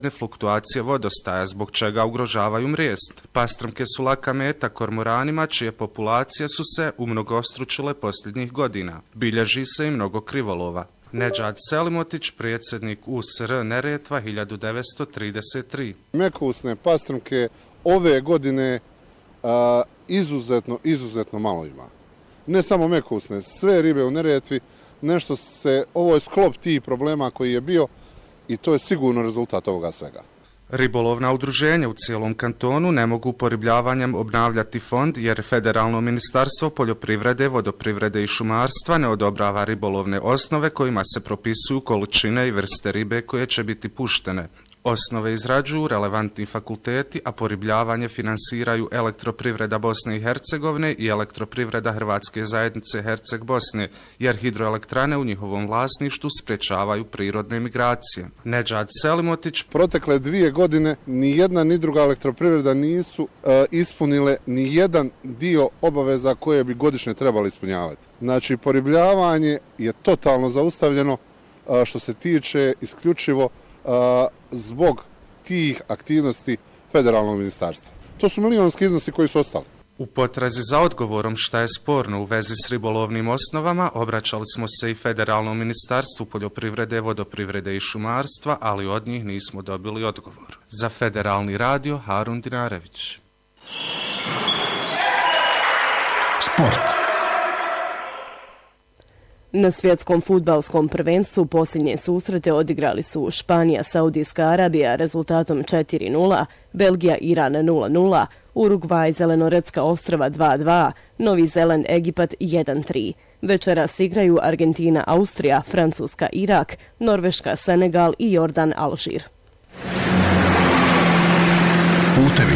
fluktuacije vodostaja, zbog čega ugrožavaju mrijest. Pastrmke su laka meta kormoranima, čije populacije su se umnogostručile posljednjih godina. Bilježi se i mnogo krivolova. Nedžad Selimotić, predsjednik USR Neretva 1933. Mekousne pastrmke ove godine izuzetno malo ima. Ne samo mekousne, sve ribe u Neretvi, ovo je sklop tih problema koji je bio i to je sigurno rezultat ovoga svega. Ribolovna udruženja u cijelom kantonu ne mogu poribljavanjem obnavljati fond jer Federalno ministarstvo poljoprivrede, vodoprivrede i šumarstva ne odobrava ribolovne osnove kojima se propisuju količine i vrste ribe koje će biti puštene. Osnove izrađuju relevantni fakulteti, a poribljavanje finansiraju Elektroprivreda Bosne i Hercegovine i Elektroprivreda Hrvatske zajednice Herceg Bosne, jer hidroelektrane u njihovom vlasništvu sprečavaju prirodne migracije. Nedžad Selimotić: protekle 2 godine ni jedna ni druga elektroprivreda nisu ispunile ni jedan dio obaveza koje bi godišnje trebali ispunjavati. Znači, poribljavanje je totalno zaustavljeno što se tiče isključivo zbog tih aktivnosti Federalnog ministarstva. To su milionski iznosi koji su ostali. U potrazi za odgovorom šta je sporno u vezi s ribolovnim osnovama, obraćali smo se i Federalnom ministarstvu poljoprivrede, vodoprivrede i šumarstva, ali od njih nismo dobili odgovor. Za Federalni radio, Harun Dinarević. Sport. Na svjetskom fudbalskom prvenstvu posljednje susrete odigrali su Španija, Saudijska Arabija rezultatom 4:0, Belgija, Iran 0:0, Urugvaj, Zelenoretska ostrva 2:2, Novi Zeland, Egipat 1:3. Večeras igraju Argentina, Austrija, Francuska, Irak, Norveška, Senegal i Jordan, Alžir. Putevi.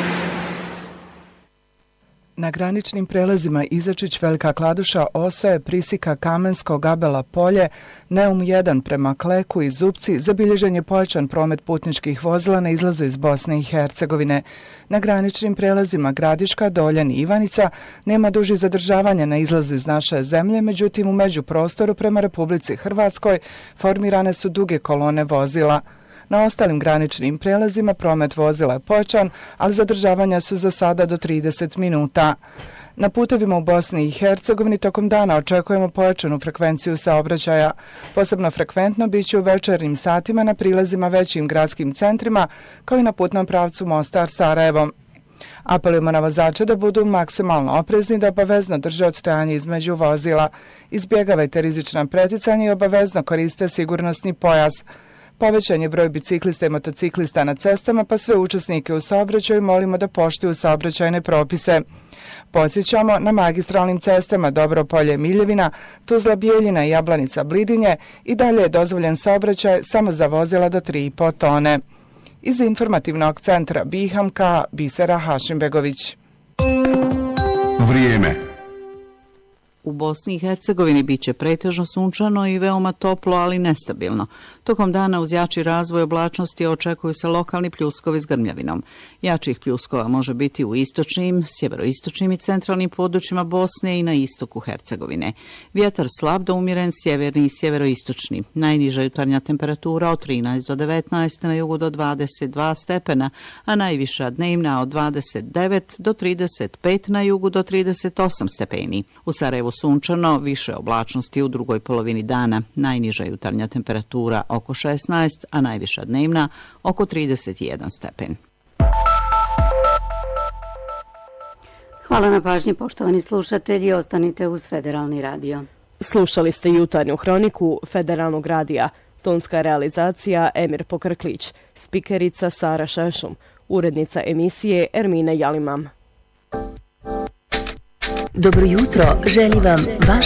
Na graničnim prelazima Izačić, Velika Kladuša, Osoje, Prisika, Kamensko, Gabela Polje, Neum 1 prema Kleku i Zupci zabilježen je pojačan promet putničkih vozila na izlazu iz Bosne i Hercegovine. Na graničnim prelazima Gradiška, Doljan i Ivanica nema dužih zadržavanja na izlazu iz naše zemlje, međutim u međuprostoru prema Republici Hrvatskoj formirane su duge kolone vozila. Na ostalim graničnim prelazima promet vozila je pojačan, ali zadržavanja su za sada do 30 minuta. Na putevima u Bosni i Hercegovini tokom dana očekujemo pojačanu frekvenciju saobraćaja. Posebno frekventno biće u večernjim satima na prilazima većim gradskim centrima, kao i na putnom pravcu Mostar-Sarajevo. Apelujemo na vozače da budu maksimalno oprezni, da obavezno drže odstojanje između vozila. Izbjegavajte rizična preticanja i obavezno koriste sigurnosni pojas. Povećan je broj biciklista i motociklista na cestama, pa sve učesnike u saobraćaju molimo da poštuju saobraćajne propise. Podsjećamo, na magistralnim cestama Dobropolje, Miljevina, Tuzla, Bijeljina i Jablanica, Blidinje i dalje je dozvoljen saobraćaj samo za vozila do 3,5 tone. Iz informativnog centra Bihamka, Bisera Hašimbegović. Vrijeme. U Bosni i Hercegovini biće pretežno sunčano i veoma toplo, ali nestabilno. Tokom dana uz jači razvoj oblačnosti očekuju se lokalni pljuskovi s grmljavinom. Jačih pljuskova može biti u istočnim, sjeveroistočnim i centralnim područjima Bosne i na istoku Hercegovine. Vjetar slab do umjeren sjeverni i sjeveroistočni. Najniža jutarnja temperatura od 13 do 19, na jugu do 22 stepena, a najviša dnevna od 29 do 35, na jugu do 38 stepeni. U Sarajevu sunčano, više oblačnosti u drugoj polovini dana. Najniža jutarnja temperatura oko 16, a najviša dnevna oko 31 stepen. Hvala na pažnji, poštovani slušatelji. Ostanite uz Federalni radio. Slušali ste jutarnju hroniku Federalnog radija. Tonska realizacija Emir Pokrklić. Spikerica Sara Šešum. Urednica emisije Ermina Jalimam. Dobro jutro, želi vam vaš